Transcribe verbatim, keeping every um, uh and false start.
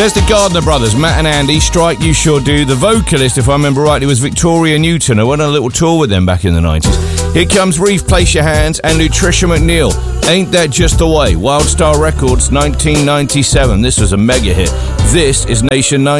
There's the Gardner Brothers, Matt and Andy, Strike You Sure Do. The vocalist, if I remember rightly, was Victoria Newton. I went on a little tour with them back in the nineties. Here comes Reef, Place Your Hands, and Nutricia McNeil. Ain't That Just the Way? Wildstar Records, nineteen ninety-seven. This was a mega hit. This is Nation nine.